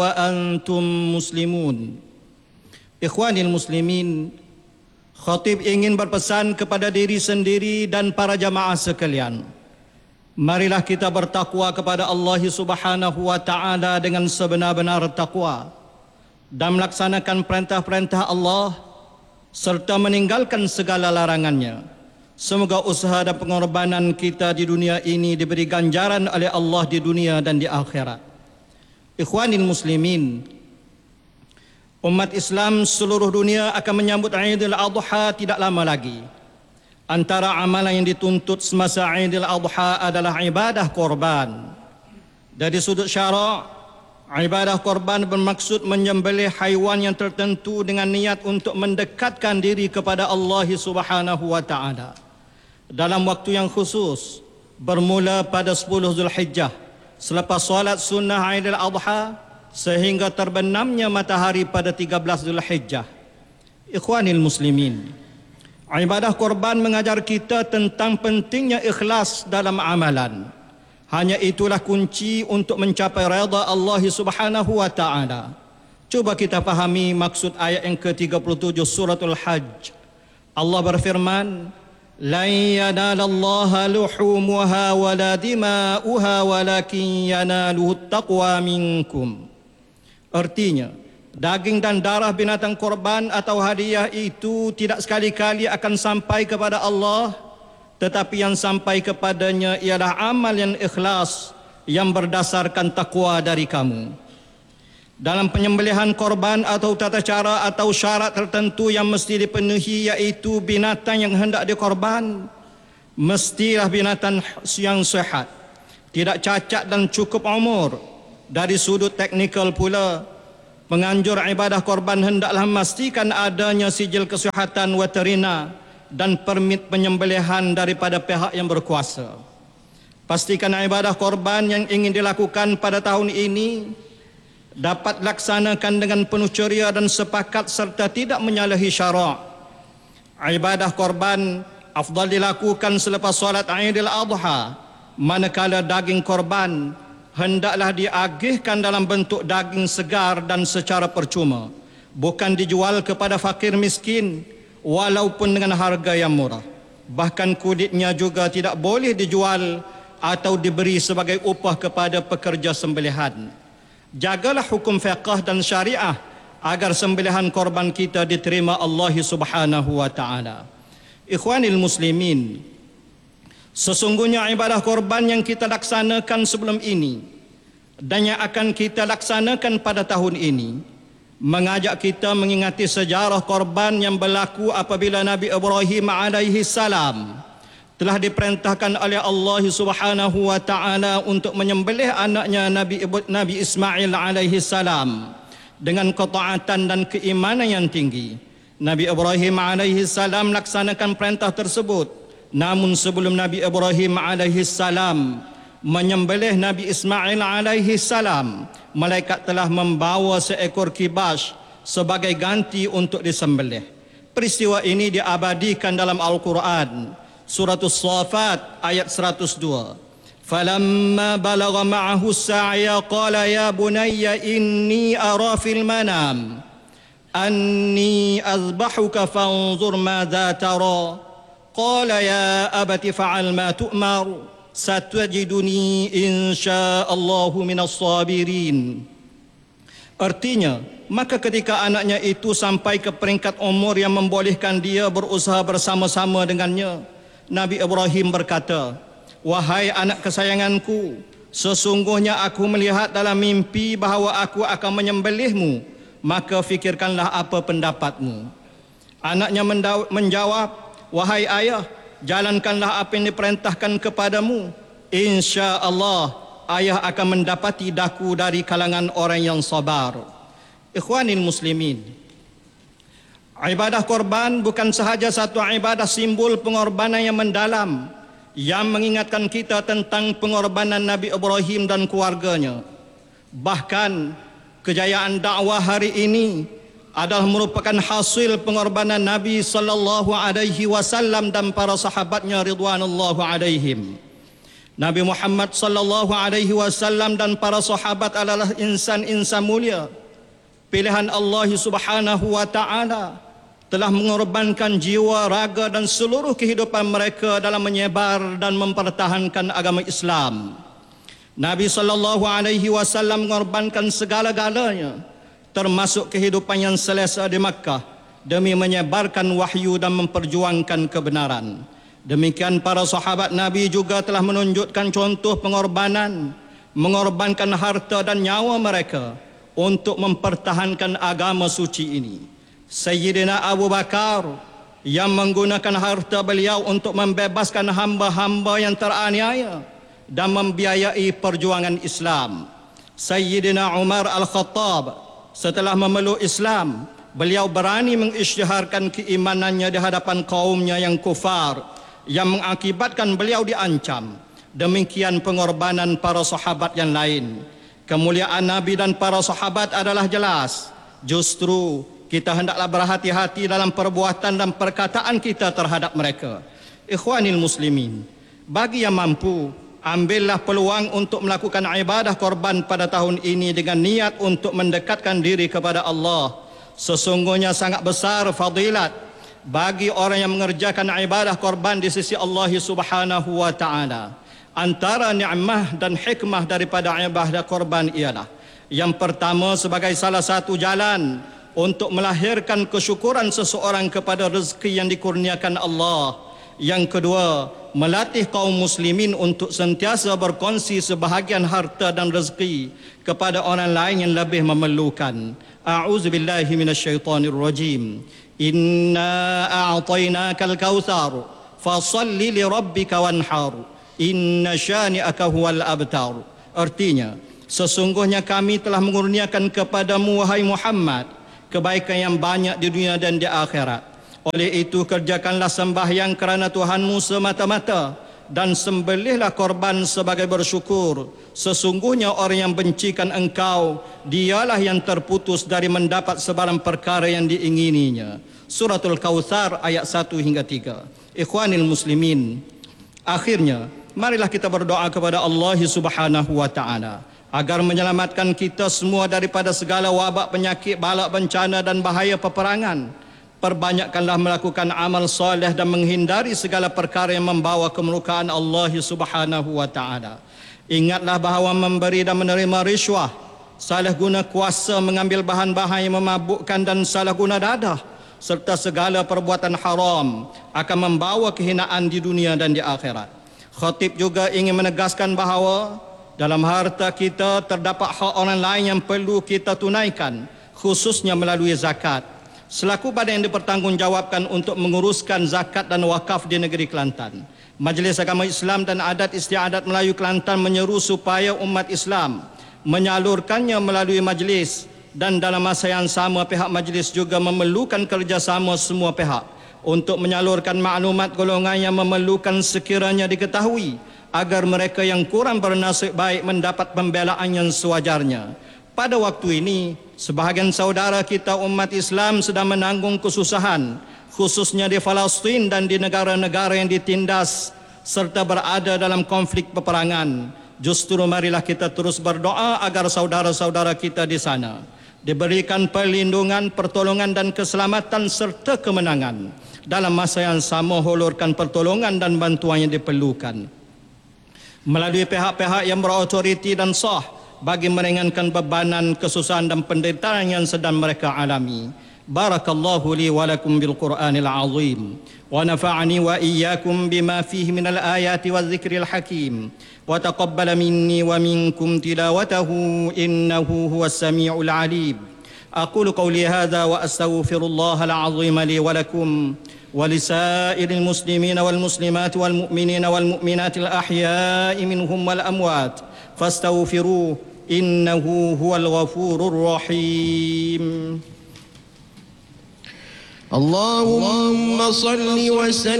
wa antum muslimun. Ikhwanil muslimin, khatib ingin berpesan kepada diri sendiri dan para jamaah sekalian. Marilah kita bertakwa kepada Allah Subhanahu wa taala dengan sebenar-benar takwa dan melaksanakan perintah-perintah Allah serta meninggalkan segala larangannya. Semoga usaha dan pengorbanan kita di dunia ini diberi ganjaran oleh Allah di dunia dan di akhirat. Ikhwanil muslimin, umat Islam seluruh dunia akan menyambut Aidil Adha tidak lama lagi. Antara amalan yang dituntut semasa Aidil Adha adalah ibadah korban. Dari sudut syarak, ibadah korban bermaksud menyembelih haiwan yang tertentu dengan niat untuk mendekatkan diri kepada Allah Subhanahu wa taala. Dalam waktu yang khusus, bermula pada 10 Zulhijjah, selepas solat sunnah Aidil Adha sehingga terbenamnya matahari pada 13 Zulhijjah. Ikhwanil muslimin, ibadah korban mengajar kita tentang pentingnya ikhlas dalam amalan. Hanya itulah kunci untuk mencapai redha Allah Subhanahu wa taala. Cuba kita fahami maksud ayat yang ke-37 suratul Hajj. Allah berfirman, "Lan yanalallaha luhumuha wala dima'uha walakin yanaluhu taqwa minkum." Artinya, daging dan darah binatang korban atau hadiah itu tidak sekali-kali akan sampai kepada Allah, tetapi yang sampai kepadanya ialah amal yang ikhlas yang berdasarkan takwa dari kamu. Dalam penyembelihan korban atau tata cara atau syarat tertentu yang mesti dipenuhi, iaitu binatang yang hendak dikorban mestilah binatang yang sehat, tidak cacat dan cukup umur. Dari sudut teknikal pula, penganjur ibadah korban hendaklah memastikan adanya sijil kesihatan veteriner dan permit penyembelihan daripada pihak yang berkuasa. Pastikan ibadah korban yang ingin dilakukan pada tahun ini dapat dilaksanakan dengan penuh ceria dan sepakat serta tidak menyalahi syarak. Ibadah korban afdal dilakukan selepas solat Aidil Adha, manakala daging korban hendaklah diagihkan dalam bentuk daging segar dan secara percuma, bukan dijual kepada fakir miskin walaupun dengan harga yang murah. Bahkan kulitnya juga tidak boleh dijual atau diberi sebagai upah kepada pekerja sembelihan. Jagalah hukum fiqh dan syariah agar sembelihan korban kita diterima Allah Subhanahu wa taala. Ikhwanil muslimin, sesungguhnya ibadah korban yang kita laksanakan sebelum ini dan yang akan kita laksanakan pada tahun ini mengajak kita mengingati sejarah korban yang berlaku apabila Nabi Ibrahim alaihi salam telah diperintahkan oleh Allah Subhanahu wa taala untuk menyembelih anaknya Nabi Ismail alaihi salam dengan ketaatan dan keimanan yang tinggi. Nabi Ibrahim alaihi salam melaksanakan perintah tersebut. Namun sebelum Nabi Ibrahim alaihi salam menyembelih Nabi Ismail alaihi salam, malaikat telah membawa seekor kibas sebagai ganti untuk disembelih. Peristiwa ini diabadikan dalam Al-Quran, Surah As-Saffat ayat 102. Falamma balagha ma'ahu as-sa'ya qala ya bunayya inni ara fil manam anni azbahuka fanzur madza tara. Qala ya abati fa'al ma tu'mar satajiduni insyaallahu minas sabirin. Artinya, maka ketika anaknya itu sampai ke peringkat umur yang membolehkan dia berusaha bersama-sama dengannya, Nabi Ibrahim berkata, "Wahai anak kesayanganku, sesungguhnya aku melihat dalam mimpi bahawa aku akan menyembelihmu, maka fikirkanlah apa pendapatmu." Anaknya menjawab, "Wahai ayah, jalankanlah apa yang diperintahkan kepadamu. Insya-Allah ayah akan mendapati daku dari kalangan orang yang sabar." Ikhwanil muslimin, ibadah korban bukan sahaja satu ibadah simbol pengorbanan yang mendalam yang mengingatkan kita tentang pengorbanan Nabi Ibrahim dan keluarganya. Bahkan kejayaan dakwah hari ini adalah merupakan hasil pengorbanan Nabi sallallahu alaihi wasallam dan para sahabatnya ridwanullahu alaihim. Nabi Muhammad sallallahu alaihi wasallam dan para sahabat adalah insan-insan mulia, pilihan Allah Subhanahu wa taala, telah mengorbankan jiwa, raga dan seluruh kehidupan mereka dalam menyebar dan mempertahankan agama Islam. Nabi sallallahu alaihi wasallam mengorbankan segala-galanya, termasuk kehidupan yang selesa di Makkah, demi menyebarkan wahyu dan memperjuangkan kebenaran. Demikian para sahabat Nabi juga telah menunjukkan contoh pengorbanan, mengorbankan harta dan nyawa mereka untuk mempertahankan agama suci ini. Sayyidina Abu Bakar yang menggunakan harta beliau untuk membebaskan hamba-hamba yang teraniaya dan membiayai perjuangan Islam. Sayyidina Umar Al-Khattab setelah memeluk Islam, beliau berani mengisytiharkan keimanannya di hadapan kaumnya yang kufar, yang mengakibatkan beliau diancam. Demikian pengorbanan para sahabat yang lain. Kemuliaan Nabi dan para sahabat adalah jelas. Justru kita hendaklah berhati-hati dalam perbuatan dan perkataan kita terhadap mereka. Ikhwanil muslimin, bagi yang mampu, ambillah peluang untuk melakukan ibadah korban pada tahun ini dengan niat untuk mendekatkan diri kepada Allah. Sesungguhnya sangat besar fadilat bagi orang yang mengerjakan ibadah korban di sisi Allah Subhanahu wa taala. Antara nikmah dan hikmah daripada ibadah korban ialah, yang pertama, sebagai salah satu jalan untuk melahirkan kesyukuran seseorang kepada rezeki yang dikurniakan Allah. Yang kedua, melatih kaum muslimin untuk sentiasa berkongsi sebahagian harta dan rezeki kepada orang lain yang lebih memerlukan. A'udzubillahi minasyaitonirrajim. Inna a'tainakal kautsar fashalli li rabbika wanhar inna syani'aka huwal abtar. Artinya, sesungguhnya kami telah mengurniakan kepadamu wahai Muhammad kebaikan yang banyak di dunia dan di akhirat. Oleh itu kerjakanlah sembahyang kerana Tuhanmu semata-mata dan sembelihlah korban sebagai bersyukur. Sesungguhnya orang yang bencikan engkau, dialah yang terputus dari mendapat sebarang perkara yang diingininya. Suratul Kautsar ayat 1 hingga 3. Ikhwanil muslimin, akhirnya marilah kita berdoa kepada Allah Subhanahu wa taala agar menyelamatkan kita semua daripada segala wabak, penyakit, bala, bencana dan bahaya peperangan. Perbanyakkanlah melakukan amal soleh dan menghindari segala perkara yang membawa kemurkaan Allah Subhanahu wa taala. Ingatlah bahawa memberi dan menerima riswah, salah guna kuasa, mengambil bahan-bahan yang memabukkan dan salah guna dadah, serta segala perbuatan haram akan membawa kehinaan di dunia dan di akhirat. Khatib juga ingin menegaskan bahawa dalam harta kita terdapat hak orang lain yang perlu kita tunaikan, khususnya melalui zakat. Selaku badan yang dipertanggungjawabkan untuk menguruskan zakat dan wakaf di negeri Kelantan, Majlis Agama Islam dan Adat Istiadat Melayu Kelantan menyeru supaya umat Islam menyalurkannya melalui majlis, dan dalam masa yang sama pihak majlis juga memerlukan kerjasama semua pihak untuk menyalurkan maklumat golongan yang memerlukan sekiranya diketahui, agar mereka yang kurang bernasib baik mendapat pembelaan yang sewajarnya. Pada waktu ini, sebahagian saudara kita umat Islam sedang menanggung kesusahan, khususnya di Palestin dan di negara-negara yang ditindas serta berada dalam konflik peperangan. Justru marilah kita terus berdoa agar saudara-saudara kita di sana diberikan perlindungan, pertolongan dan keselamatan serta kemenangan. Dalam masa yang sama, hulurkan pertolongan dan bantuan yang diperlukan melalui pihak-pihak yang berautoriti dan sah bagi meringankan bebanan, kesusahan dan penderitaan yang sedang mereka alami. Barakallahu li wa lakum bil Qur'anil azim wa nafa'ani wa iyyakum bima fihi minal ayati waz zikril hakim wa taqabbala minni wa minkum tilawatahu innahu huwas samiul alim. Aqulu qawli hadha wa astaghfirullahal azim li wa lakum ولسائر المسلمين والمسلمات والمؤمنين والمؤمنات الأحياء منهم والأموات فاستغفروه إنه هو الغفور الرحيم. اللهم صل وسلم